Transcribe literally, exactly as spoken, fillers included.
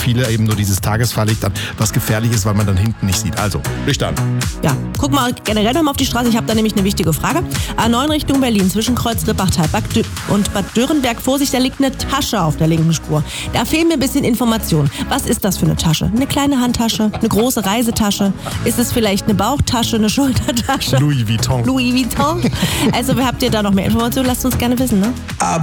viele eben nur dieses Tagesfahrlicht an, was gefährlich ist, weil man dann hinten nicht sieht. Also, Licht an. Ja, guck mal generell nochmal auf die Straße. Ich habe da nämlich eine wichtige Frage. A neun Richtung Berlin, zwischen Kreuz Rippachtal und Bad Dürrenberg. Vorsicht, da liegt eine Tasche auf der linken Spur. Da fehlen mir ein bisschen Informationen. Was ist das für eine Tasche? Eine kleine Handtasche? Eine große Reisetasche? Ist es vielleicht eine Bauchtasche, eine Schultertasche? Louis Vuitton. Louis Vuitton. Also habt ihr da noch mehr Informationen? Lasst uns gerne wissen, ne?